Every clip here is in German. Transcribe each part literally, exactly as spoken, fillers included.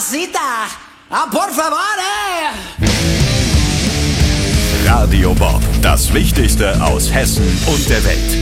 mamacita. Ah, por favor, eh. Radio Bob, das Wichtigste aus Hessen und der Welt.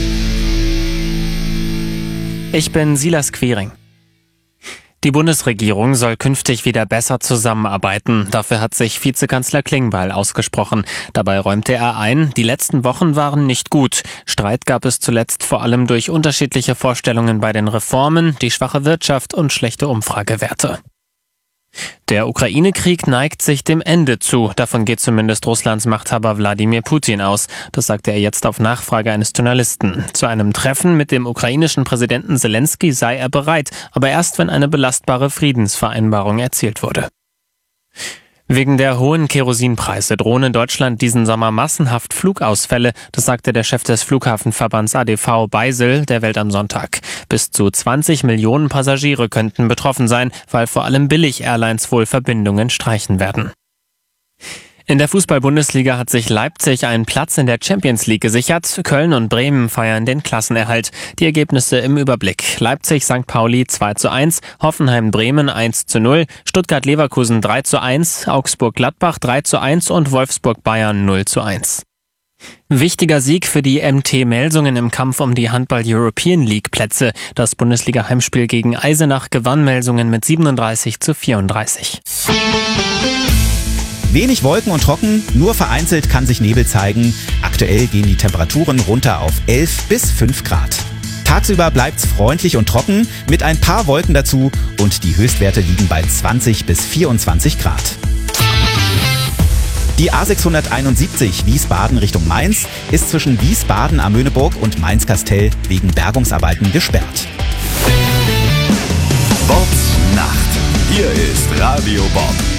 Ich bin Silas Quiring. Die Bundesregierung soll künftig wieder besser zusammenarbeiten. Dafür hat sich Vizekanzler Klingbeil ausgesprochen. Dabei räumte er ein, die letzten Wochen waren nicht gut. Streit gab es zuletzt vor allem durch unterschiedliche Vorstellungen bei den Reformen, die schwache Wirtschaft und schlechte Umfragewerte. Der Ukraine-Krieg neigt sich dem Ende zu. Davon geht zumindest Russlands Machthaber Wladimir Putin aus. Das sagte er jetzt auf Nachfrage eines Journalisten. Zu einem Treffen mit dem ukrainischen Präsidenten Zelensky sei er bereit, aber erst, wenn eine belastbare Friedensvereinbarung erzielt wurde. Wegen der hohen Kerosinpreise drohen in Deutschland diesen Sommer massenhaft Flugausfälle. Das sagte der Chef des Flughafenverbands A D V Beisel der Welt am Sonntag. Bis zu zwanzig Millionen Passagiere könnten betroffen sein, weil vor allem Billig-Airlines wohl Verbindungen streichen werden. In der Fußball-Bundesliga hat sich Leipzig einen Platz in der Champions League gesichert. Köln und Bremen feiern den Klassenerhalt. Die Ergebnisse im Überblick. Leipzig Sankt Pauli zwei zu eins, Hoffenheim Bremen eins zu null, Stuttgart Leverkusen drei zu eins, Augsburg Gladbach drei zu eins und Wolfsburg Bayern null zu eins. Wichtiger Sieg für die M T Melsungen im Kampf um die Handball-European-League-Plätze. Das Bundesliga-Heimspiel gegen Eisenach gewann Melsungen mit siebenunddreißig zu vierunddreißig. Wenig Wolken und trocken, nur vereinzelt kann sich Nebel zeigen. Aktuell gehen die Temperaturen runter auf elf bis fünf Grad. Tagsüber bleibt's freundlich und trocken, mit ein paar Wolken dazu und die Höchstwerte liegen bei zwanzig bis vierundzwanzig Grad. Die A sechshunderteinundsiebzig Wiesbaden Richtung Mainz ist zwischen Wiesbaden am Möhneburg und Mainz-Kastell wegen Bergungsarbeiten gesperrt. Bobs Nacht. Hier ist Radio Bob.